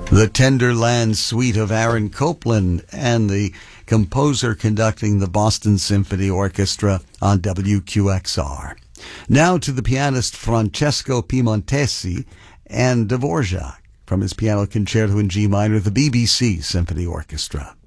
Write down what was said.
The Tenderland Suite of Aaron Copland and the composer conducting the Boston Symphony Orchestra on WQXR. Now to the pianist Francesco Piemontesi and Dvorak from his piano concerto in G minor, the BBC Symphony Orchestra.